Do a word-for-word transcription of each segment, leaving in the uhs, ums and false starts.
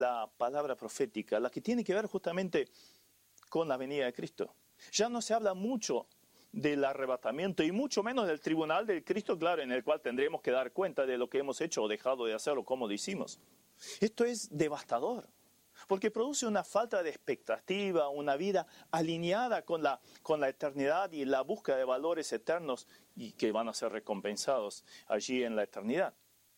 la palabra profética, la que tiene que ver justamente con la venida de Cristo. Ya no se habla mucho del arrebatamiento y mucho menos del tribunal del Cristo, claro, en el cual tendremos que dar cuenta de lo que hemos hecho o dejado de hacer o cómo lo hicimos. Esto es devastador, porque produce una falta de expectativa, una vida alineada con la, con la eternidad y la búsqueda de valores eternos y que van a ser recompensados allí en la eternidad.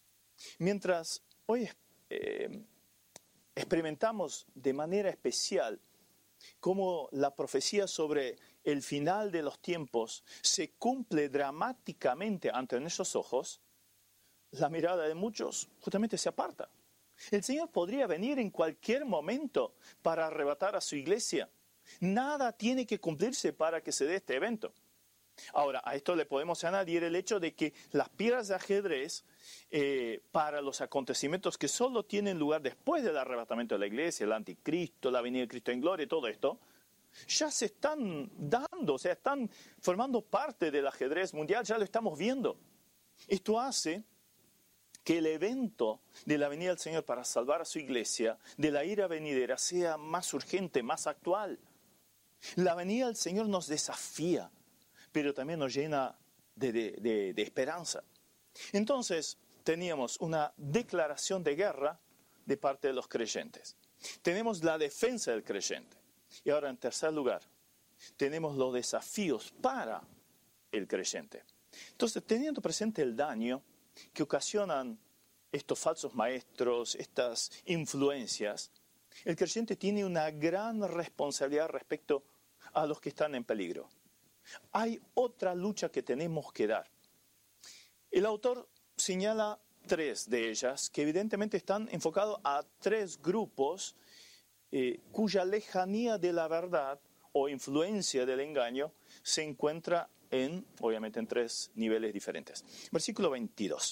Mientras hoy eh, experimentamos de manera especial cómo la profecía sobre el final de los tiempos se cumple dramáticamente ante nuestros ojos, la mirada de muchos justamente se aparta. El Señor podría venir en cualquier momento para arrebatar a su iglesia. Nada tiene que cumplirse para que se dé este evento. Ahora, a esto le podemos añadir el hecho de que las piezas de ajedrez eh, para los acontecimientos que solo tienen lugar después del arrebatamiento de la iglesia, el anticristo, la venida de Cristo en gloria y todo esto, ya se están dando, o sea, están formando parte del ajedrez mundial, ya lo estamos viendo. Esto hace que el evento de la venida del Señor para salvar a su iglesia de la ira venidera sea más urgente, más actual. La venida del Señor nos desafía, pero también nos llena de, de, de, de esperanza. Entonces, teníamos una declaración de guerra de parte de los creyentes. Tenemos la defensa del creyente. Y ahora, en tercer lugar, tenemos los desafíos para el creyente. Entonces, teniendo presente el daño que ocasionan estos falsos maestros, estas influencias, el creyente tiene una gran responsabilidad respecto a los que están en peligro. Hay otra lucha que tenemos que dar. El autor señala tres de ellas que evidentemente están enfocados a tres grupos eh, cuya lejanía de la verdad o influencia del engaño se encuentra en, obviamente, en tres niveles diferentes. Versículo veintidós.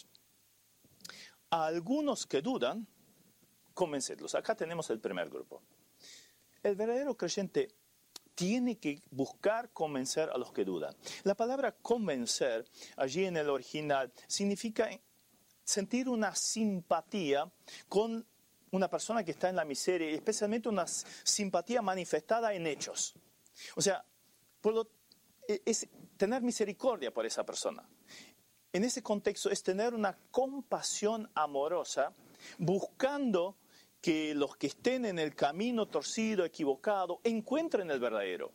A algunos que dudan, convencedlos. Acá tenemos el primer grupo. El verdadero creyente tiene que buscar convencer a los que dudan. La palabra convencer, allí en el original, significa sentir una simpatía con una persona que está en la miseria, y especialmente una simpatía manifestada en hechos. O sea, por lo, es tener misericordia por esa persona. En ese contexto es tener una compasión amorosa, buscando que los que estén en el camino torcido, equivocado, encuentren el verdadero.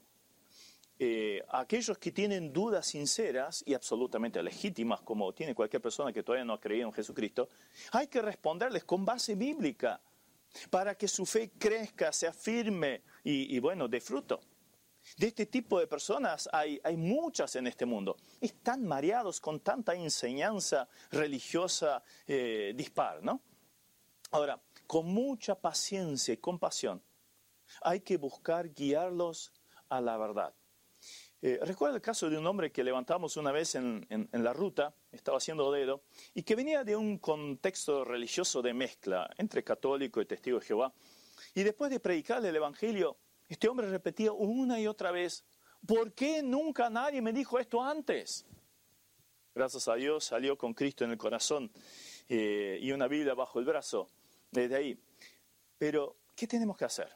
Eh, aquellos que tienen dudas sinceras y absolutamente legítimas, como tiene cualquier persona que todavía no ha creído en Jesucristo, hay que responderles con base bíblica para que su fe crezca, sea firme y, y bueno, dé fruto. De este tipo de personas hay, hay muchas en este mundo. Están mareados con tanta enseñanza religiosa eh, dispar, ¿no? Ahora, con mucha paciencia y compasión, hay que buscar guiarlos a la verdad. Eh, recuerdo el caso de un hombre que levantamos una vez en, en, en la ruta, estaba haciendo dedo, y que venía de un contexto religioso de mezcla entre católico y testigo de Jehová. Y después de predicarle el evangelio, este hombre repetía una y otra vez, ¿por qué nunca nadie me dijo esto antes? Gracias a Dios salió con Cristo en el corazón eh, y una Biblia bajo el brazo desde ahí. Pero, ¿qué tenemos que hacer?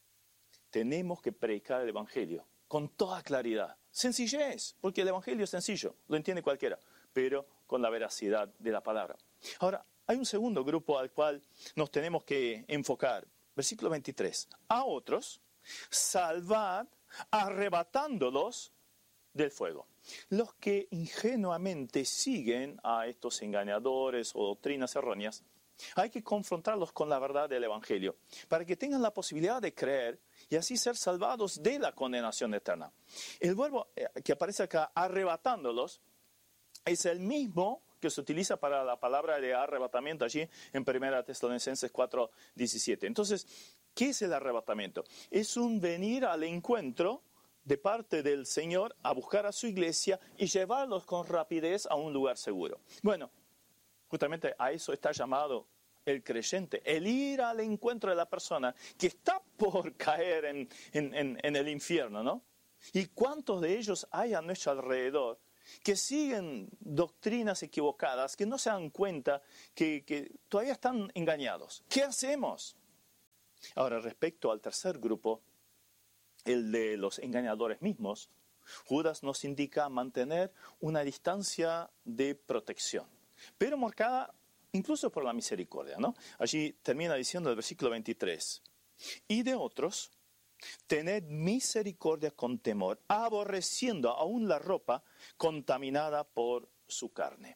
Tenemos que predicar el evangelio con toda claridad. Sencillez, porque el evangelio es sencillo, lo entiende cualquiera, pero con la veracidad de la palabra. Ahora, hay un segundo grupo al cual nos tenemos que enfocar. Versículo veintitrés. A otros, salvad arrebatándolos del fuego. Los que ingenuamente siguen a estos engañadores o doctrinas erróneas, hay que confrontarlos con la verdad del evangelio para que tengan la posibilidad de creer y así ser salvados de la condenación eterna. El verbo que aparece acá, arrebatándolos, es el mismo que se utiliza para la palabra de arrebatamiento allí en primera Tesalonicenses cuatro diecisiete. Entonces, ¿qué es el arrebatamiento? Es un venir al encuentro de parte del Señor a buscar a su iglesia y llevarlos con rapidez a un lugar seguro. Bueno, justamente a eso está llamado el creyente, el ir al encuentro de la persona que está por caer en, en, en, en el infierno, ¿no? ¿Y cuántos de ellos hay a nuestro alrededor que siguen doctrinas equivocadas, que no se dan cuenta que, que todavía están engañados? ¿Qué hacemos? Ahora, respecto al tercer grupo, el de los engañadores mismos, Judas nos indica mantener una distancia de protección, pero marcada incluso por la misericordia, ¿no? Allí termina diciendo el versículo veintitrés, y de otros, tened misericordia con temor, aborreciendo aún la ropa contaminada por su carne.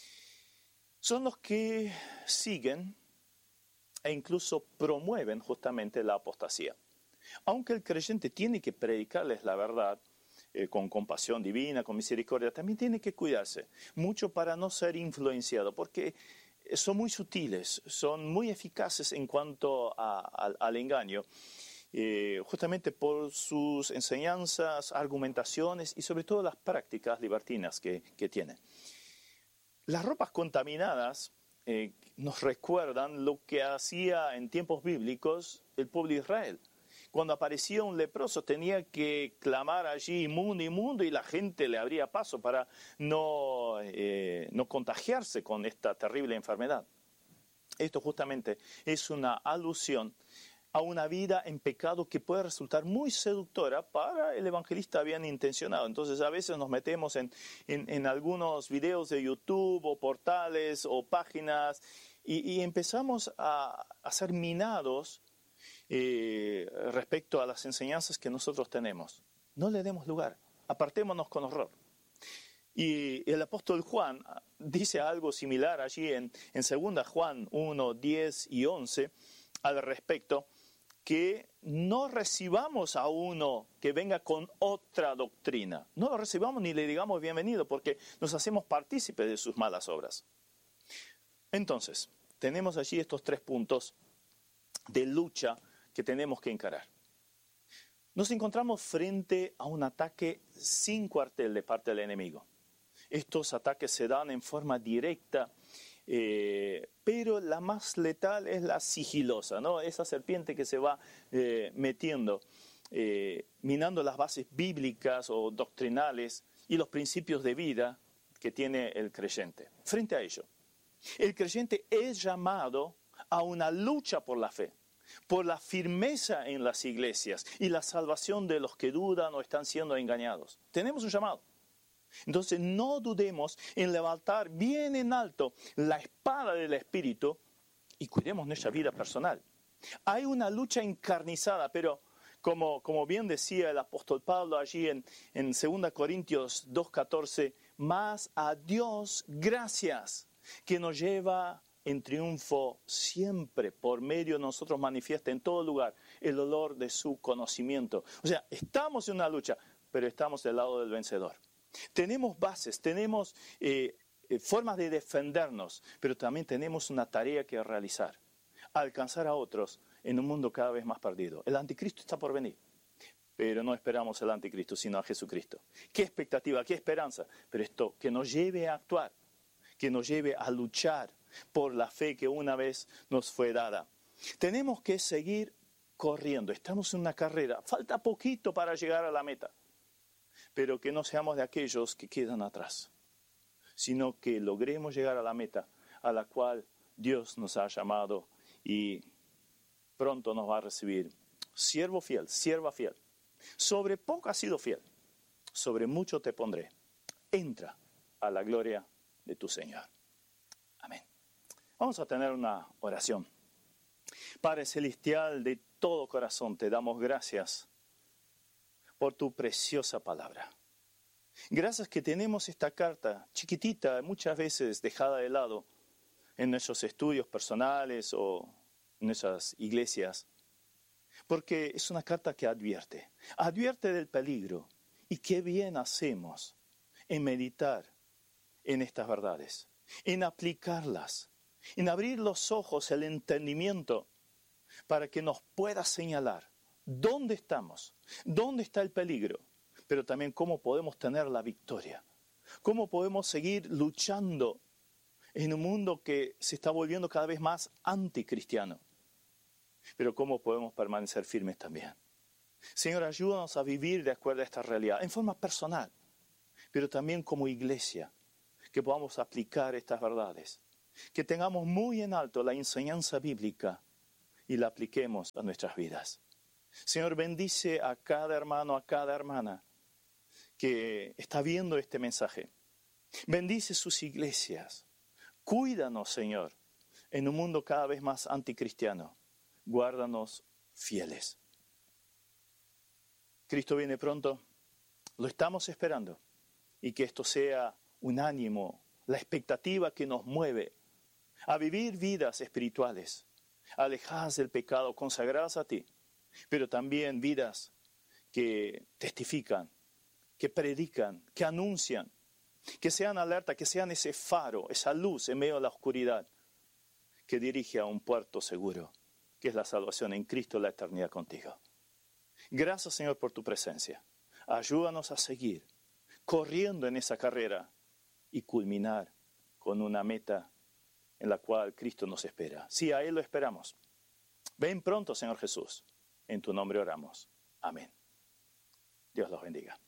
Son los que siguen e incluso promueven justamente la apostasía. Aunque el creyente tiene que predicarles la verdad eh, con compasión divina, con misericordia, también tiene que cuidarse mucho para no ser influenciado, porque son muy sutiles, son muy eficaces en cuanto a, a, al engaño, eh, justamente por sus enseñanzas, argumentaciones y sobre todo las prácticas libertinas que, que tienen. Las ropas contaminadas eh, nos recuerdan lo que hacía en tiempos bíblicos el pueblo de Israel. Cuando aparecía un leproso tenía que clamar allí inmundo, inmundo, y la gente le abría paso para no, eh, no contagiarse con esta terrible enfermedad. Esto justamente es una alusión a una vida en pecado que puede resultar muy seductora para el evangelista bien intencionado. Entonces a veces nos metemos en, en, en algunos videos de YouTube o portales o páginas y, y empezamos a, a ser minados Eh, respecto a las enseñanzas que nosotros tenemos. No le demos lugar, apartémonos con horror. Y el apóstol Juan dice algo similar allí en, en segunda Juan uno, diez y once al respecto, que no recibamos a uno que venga con otra doctrina. No lo recibamos ni le digamos bienvenido, porque nos hacemos partícipes de sus malas obras. Entonces, tenemos allí estos tres puntos de lucha que tenemos que encarar. Nos encontramos frente a un ataque sin cuartel de parte del enemigo. Estos ataques se dan en forma directa, eh, pero la más letal es la sigilosa, ¿no? Esa serpiente que se va eh, metiendo, eh, minando las bases bíblicas o doctrinales y los principios de vida que tiene el creyente. Frente a ello, el creyente es llamado a una lucha por la fe, por la firmeza en las iglesias y la salvación de los que dudan o están siendo engañados. Tenemos un llamado. Entonces no dudemos en levantar bien en alto la espada del Espíritu y cuidemos nuestra vida personal. Hay una lucha encarnizada, pero como, como bien decía el apóstol Pablo allí en, en segunda Corintios dos catorce, más a Dios gracias que nos lleva en triunfo siempre, por medio de nosotros manifiesta en todo lugar el olor de su conocimiento. O sea, estamos en una lucha, pero estamos del lado del vencedor. Tenemos bases, tenemos eh, eh, formas de defendernos, pero también tenemos una tarea que realizar, alcanzar a otros en un mundo cada vez más perdido. El anticristo está por venir, pero no esperamos al anticristo, sino a Jesucristo. ¿Qué expectativa, qué esperanza? Pero esto que nos lleve a actuar, que nos lleve a luchar por la fe que una vez nos fue dada. Tenemos que seguir corriendo, estamos en una carrera, falta poquito para llegar a la meta, pero que no seamos de aquellos que quedan atrás, sino que logremos llegar a la meta a la cual Dios nos ha llamado y pronto nos va a recibir. Siervo fiel, sierva fiel, sobre poco has sido fiel, sobre mucho te pondré. Entra a la gloria de tu Señor. Amén. Vamos a tener una oración. Padre Celestial, de todo corazón te damos gracias por tu preciosa palabra. Gracias que tenemos esta carta chiquitita, muchas veces dejada de lado en nuestros estudios personales o en nuestras iglesias, porque es una carta que advierte, advierte del peligro y qué bien hacemos en meditar en estas verdades, en aplicarlas, en abrir los ojos, el entendimiento, para que nos pueda señalar dónde estamos, dónde está el peligro, pero también cómo podemos tener la victoria, cómo podemos seguir luchando en un mundo que se está volviendo cada vez más anticristiano, pero cómo podemos permanecer firmes también. Señor, ayúdanos a vivir de acuerdo a esta realidad, en forma personal, pero también como iglesia, que podamos aplicar estas verdades, que tengamos muy en alto la enseñanza bíblica y la apliquemos a nuestras vidas. Señor, bendice a cada hermano, a cada hermana que está viendo este mensaje. Bendice sus iglesias. Cuídanos, Señor, en un mundo cada vez más anticristiano. Guárdanos fieles. Cristo viene pronto. Lo estamos esperando. Y que esto sea un ánimo, la expectativa que nos mueve a vivir vidas espirituales, alejadas del pecado, consagradas a ti, pero también vidas que testifican, que predican, que anuncian, que sean alerta, que sean ese faro, esa luz en medio de la oscuridad que dirige a un puerto seguro, que es la salvación en Cristo, la eternidad contigo. Gracias, Señor, por tu presencia. Ayúdanos a seguir corriendo en esa carrera y culminar con una meta en la cual Cristo nos espera. Sí, a Él lo esperamos. Ven pronto, Señor Jesús. En tu nombre oramos. Amén. Dios los bendiga.